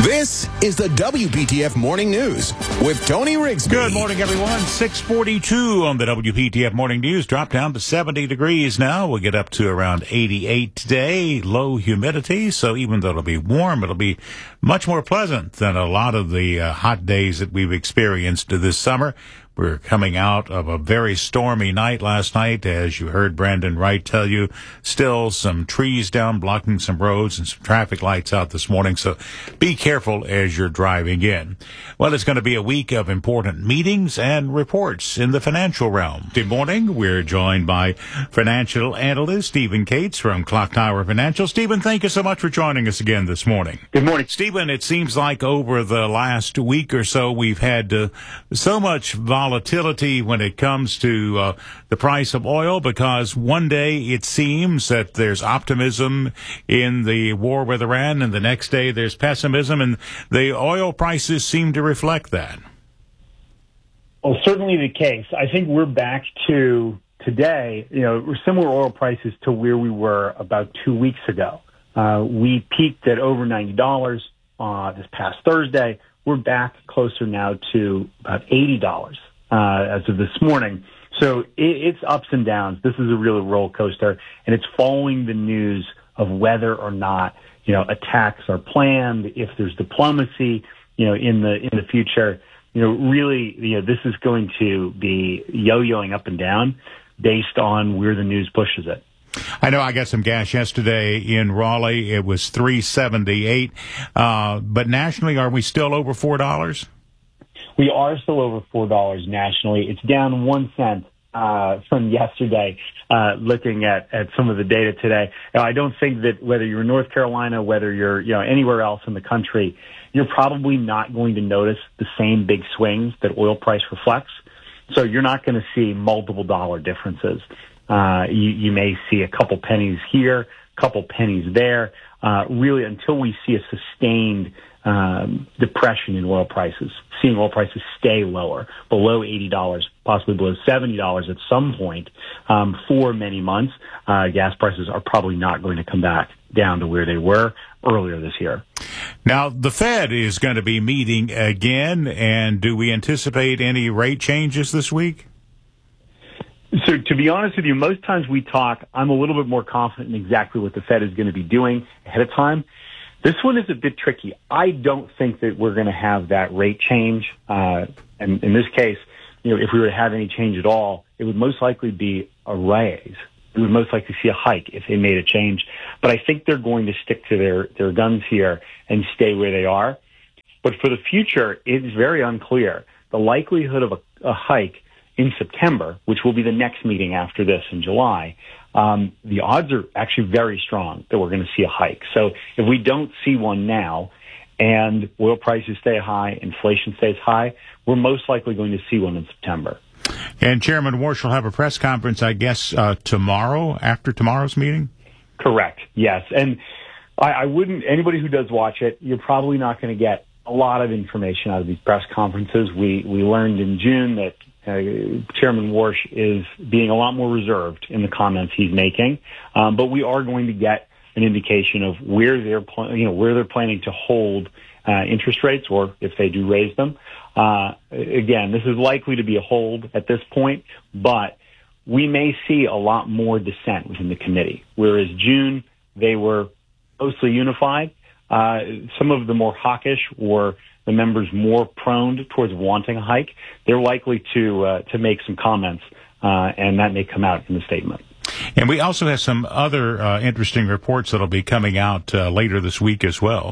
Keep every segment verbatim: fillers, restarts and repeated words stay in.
This is the W P T F Morning News with Tony Rigsby. Good morning, everyone. six forty-two on the W P T F Morning News. Drop down to seventy degrees now. We'll get up to around eighty-eight today. Low humidity, so even though it'll be warm, it'll be much more pleasant than a lot of the uh, hot days that we've experienced this summer. We're coming out of a very stormy night last night, as you heard Brandon Wright tell you. Still some trees down blocking some roads and some traffic lights out this morning, so be careful as you're driving in. Well, it's going to be a week of important meetings and reports in the financial realm. Good morning. We're joined by financial analyst Stephen Cates from Clock Tower Financial. Stephen, thank you so much for joining us again this morning. Good morning. Stephen, it seems like over the last week or so we've had uh, so much volatility when it comes to uh, the price of oil, because one day it seems that there's optimism in the war with Iran, and the next day there's pessimism, and the oil prices seem to reflect that. Well, certainly the case. I think we're back to today, you know, similar oil prices to where we were about two weeks ago. Uh, we peaked at over ninety dollars uh, this past Thursday. We're back closer now to about eighty dollars. Uh, as of this morning. So it, it's ups and downs. This is a real roller coaster, and it's following the news of whether or not, you know, attacks are planned, if there's diplomacy, you know, in the, in the future. You know, really, you know, this is going to be yo-yoing up and down based on where the news pushes it. I know I got some gas yesterday in Raleigh. It was three seventy-eight. Uh, but nationally, are we still over four dollars? We are still over four dollars nationally. It's down one cent uh, from yesterday, uh, looking at, at some of the data today. Now, I don't think that whether you're in North Carolina, whether you're you know anywhere else in the country, you're probably not going to notice the same big swings that oil price reflects. So you're not going to see multiple dollar differences. Uh, you, you may see a couple pennies here, a couple pennies there, uh, really until we see a sustained Um, depression in oil prices, seeing oil prices stay lower, below eighty dollars, possibly below seventy dollars at some point um, for many months. Uh, gas prices are probably not going to come back down to where they were earlier this year. Now, the Fed is going to be meeting again, and do we anticipate any rate changes this week? So to be honest with you, most times we talk, I'm a little bit more confident in exactly what the Fed is going to be doing ahead of time. This one is a bit tricky. I don't think that we're going to have that rate change. Uh, and in this case, you know, if we were to have any change at all, it would most likely be a raise. We would most likely see a hike if they made a change. But I think they're going to stick to their, their guns here and stay where they are. But for the future, it's very unclear. The likelihood of a, a hike in September, which will be the next meeting after this in July, Um, the odds are actually very strong that we're going to see a hike. So if we don't see one now and oil prices stay high, inflation stays high, we're most likely going to see one in September. And Chairman Warsh will have a press conference, I guess, uh, tomorrow, after tomorrow's meeting? Correct, yes. And I, I wouldn't, anybody who does watch it, you're probably not going to get a lot of information out of these press conferences. We, we learned in June that Uh, Chairman Warsh is being a lot more reserved in the comments he's making, um, but we are going to get an indication of where they're, pl- you know, where they're planning to hold uh, interest rates, or if they do raise them. Uh, again, this is likely to be a hold at this point, but we may see a lot more dissent within the committee. Whereas June they were mostly unified, uh, some of the more hawkish or the members more prone towards wanting a hike, they're likely to uh, to make some comments, uh, and that may come out in the statement. And we also have some other uh, interesting reports that'll be coming out uh, later this week as well.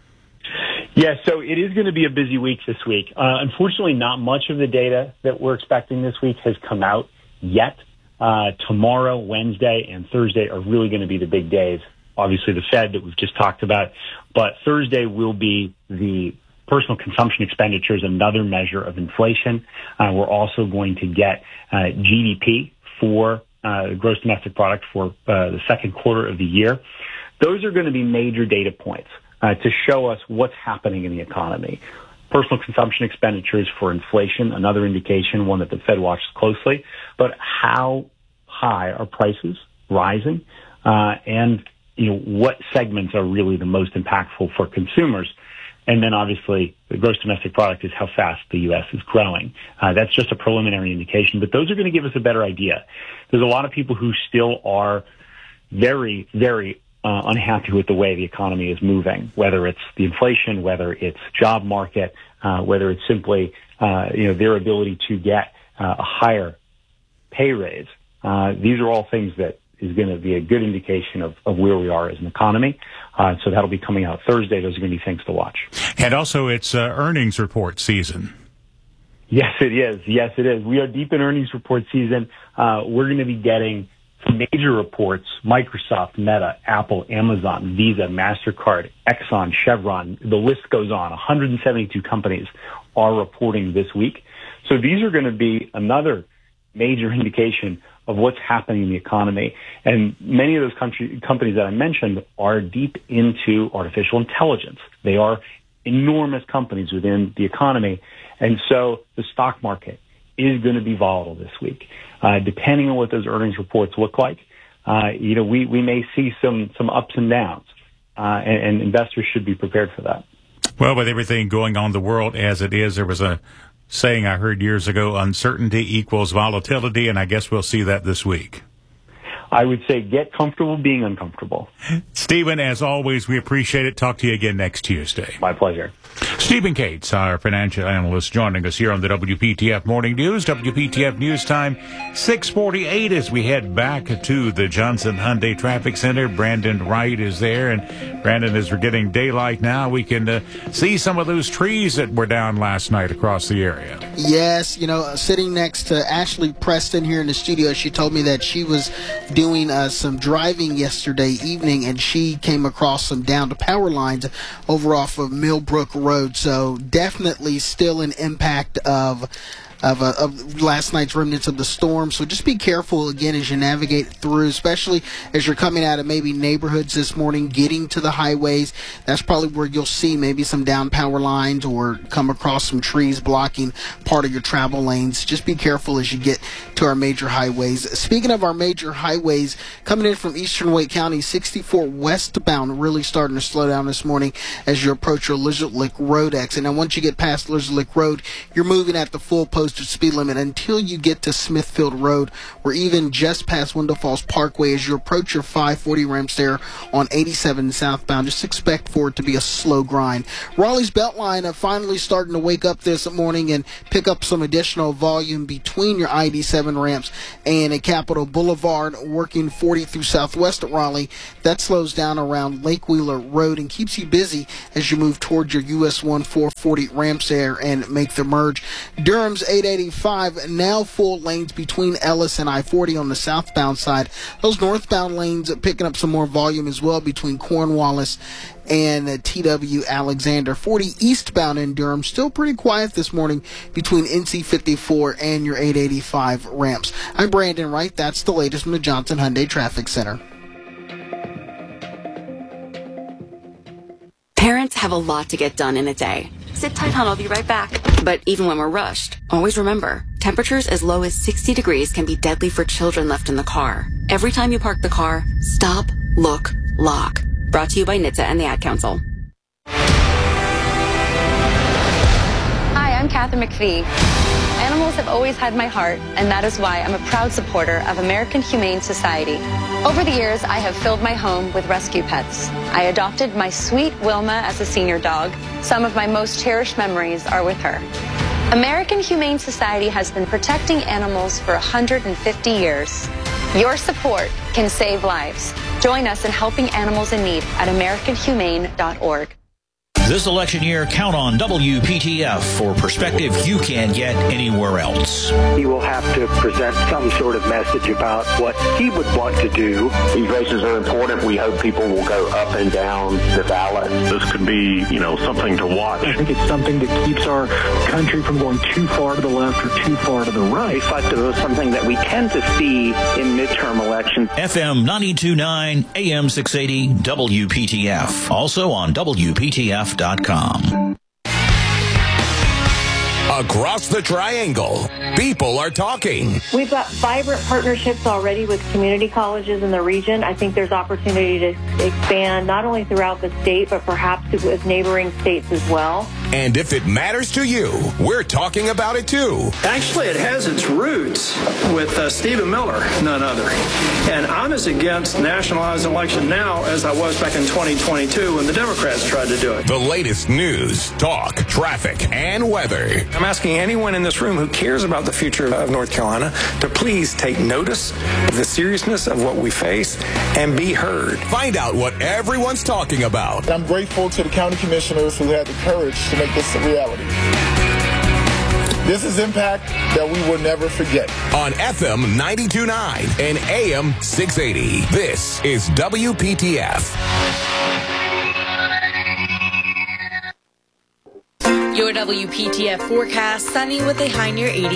Yeah, so it is going to be a busy week this week. Uh, unfortunately, not much of the data that we're expecting this week has come out yet. Uh, tomorrow, Wednesday, and Thursday are really going to be the big days. Obviously, the Fed that we've just talked about, but Thursday will be the personal consumption expenditures, another measure of inflation. Uh, we're also going to get uh, G D P for uh, gross domestic product for uh, the second quarter of the year. Those are going to be major data points uh, to show us what's happening in the economy. Personal consumption expenditures for inflation, another indication, one that the Fed watches closely. But how high are prices rising, uh, and you know what segments are really the most impactful for consumers? And then obviously the gross domestic product is how fast the U S is growing. Uh, that's just a preliminary indication, but those are going to give us a better idea. There's a lot of people who still are very, very uh, unhappy with the way the economy is moving, whether it's the inflation, whether it's job market, uh, whether it's simply, uh, you know, their ability to get uh, a higher pay raise. Uh, these are all things that is going to be a good indication of, of where we are as an economy. Uh, so that'll be coming out Thursday. Those are going to be things to watch. And also it's uh, earnings report season. Yes, it is. Yes, it is. We are deep in earnings report season. Uh, we're going to be getting some major reports: Microsoft, Meta, Apple, Amazon, Visa, MasterCard, Exxon, Chevron. The list goes on. one hundred seventy-two companies are reporting this week. So these are going to be another major indication of what's happening in the economy. And many of those country, companies that I mentioned are deep into artificial intelligence. They are enormous companies within the economy. And so the stock market is going to be volatile this week. Uh, depending on what those earnings reports look like, uh, you know, we, we may see some, some ups and downs, uh, and, and investors should be prepared for that. Well, with everything going on in the world as it is, there was a saying I heard years ago: uncertainty equals volatility, and I guess we'll see that this week. I would say get comfortable being uncomfortable. Stephen, as always, we appreciate it. Talk to you again next Tuesday. My pleasure. Stephen Cates, our financial analyst, joining us here on the W P T F Morning News. W P T F News Time, six forty-eight, as we head back to the Johnson Hyundai Traffic Center. Brandon Wright is there. And Brandon, as we're getting daylight now, we can uh, see some of those trees that were down last night across the area. Yes, you know, sitting next to Ashley Preston here in the studio, she told me that she was doing uh, some driving yesterday evening, and she came across some downed power lines over off of Millbrook Road. So definitely still an impact of Of, uh, of last night's remnants of the storm. So just be careful again as you navigate through, especially as you're coming out of maybe neighborhoods this morning, getting to the highways. That's probably where you'll see maybe some down power lines or come across some trees blocking part of your travel lanes. Just be careful as you get to our major highways. Speaking of our major highways, coming in from eastern Wake County, sixty-four westbound really starting to slow down this morning as you approach your Lizard Lick Road exit. Now once you get past Lizard Lick Road, you're moving at the full post speed limit until you get to Smithfield Road, or even just past Window Falls Parkway as you approach your five forty ramps there on eighty-seven southbound. Just expect for it to be a slow grind. Raleigh's Beltline uh, finally starting to wake up this morning and pick up some additional volume between your I eighty-seven ramps and a Capitol Boulevard, working forty through Southwest at Raleigh. That slows down around Lake Wheeler Road and keeps you busy as you move towards your U S one four forty ramps there and make the merge. Durham's eight eighty-five, now full lanes between Ellis and I forty on the southbound side. Those northbound lanes are picking up some more volume as well between Cornwallis and uh, T W Alexander. forty eastbound in Durham, still pretty quiet this morning between N C fifty-four and your eight eighty-five ramps. I'm Brandon Wright. That's the latest from the Johnson Hyundai Traffic Center. Parents have a lot to get done in a day. Sit tight, hon, I'll be right back. But even when we're rushed, always remember, temperatures as low as sixty degrees can be deadly for children left in the car. Every time you park the car, stop, look, lock. Brought to you by N H T S A and the Ad Council. Hi, I'm Kathy McPhee. Animals have always had my heart, and that is why I'm a proud supporter of American Humane Society. Over the years, I have filled my home with rescue pets. I adopted my sweet Wilma as a senior dog. Some of my most cherished memories are with her. American Humane Society has been protecting animals for one hundred fifty years. Your support can save lives. Join us in helping animals in need at american humane dot org. This election year, count on W P T F for perspective you can't get anywhere else. He will have to present some sort of message about what he would want to do. These races are important. We hope people will go up and down the ballot. This could be, you know, something to watch. I think it's something that keeps our country from going too far to the left or too far to the right. Reflective of something that we tend to see in midterm elections. F M ninety-two point nine, A M six eighty, W P T F. Also on W P T F dot com. Across the triangle, people are talking. We've got vibrant partnerships already with community colleges in the region. I think there's opportunity to expand not only throughout the state, but perhaps with neighboring states as well. And if it matters to you, we're talking about it too. Actually, it has its roots with uh, Stephen Miller, none other. And I'm as against nationalized election now as I was back in twenty twenty-two when the Democrats tried to do it. The latest news, talk, traffic, and weather. I'm asking anyone in this room who cares about the future of North Carolina to please take notice of the seriousness of what we face and be heard. Find out what everyone's talking about. I'm grateful to the county commissioners who had the courage to make this a reality. This is impact that we will never forget. On F M ninety-two point nine and A M six eighty, this is W P T F. Your W P T F forecast, sunny with a high near eighty.